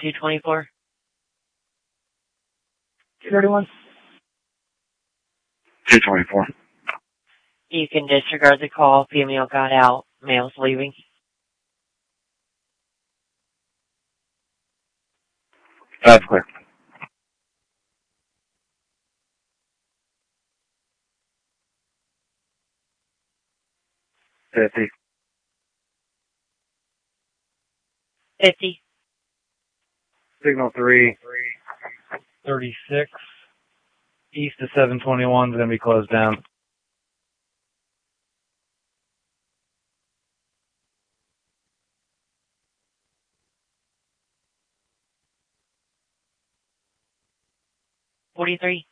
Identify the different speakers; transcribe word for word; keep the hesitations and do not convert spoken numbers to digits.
Speaker 1: two twenty-four.
Speaker 2: two thirty-one.
Speaker 3: two twenty-four.
Speaker 1: You can disregard the call. Female got out. Male's leaving.
Speaker 3: That's clear. fifty.
Speaker 1: fifty.
Speaker 3: Signal three.
Speaker 2: thirty-six. East of seven twenty-one is going to be closed down.
Speaker 1: forty-three.